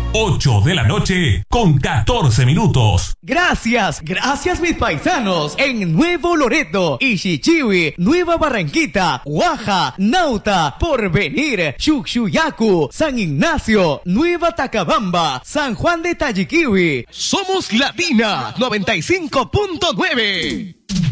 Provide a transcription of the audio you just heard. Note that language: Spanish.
8 de la noche con 14 minutos. Gracias mis paisanos en Nuevo Loreto, Ishichiwi, Nueva Barranquita, Guaja, Nauta, Porvenir, Chuchuyacu, San Ignacio, Nueva Tacabamba, San Juan de Tayiquiwi. Somos Latina 95.9.